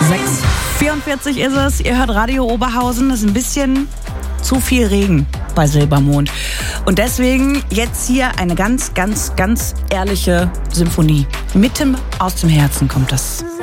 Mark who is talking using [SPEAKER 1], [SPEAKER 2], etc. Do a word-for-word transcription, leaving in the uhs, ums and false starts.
[SPEAKER 1] sechs Uhr vierundvierzig ist es. Ihr hört Radio Oberhausen. Es ist ein bisschen zu viel Regen bei Silbermond. Und deswegen jetzt hier eine ganz, ganz, ganz ehrliche Symphonie. Mitten aus dem Herzen kommt das.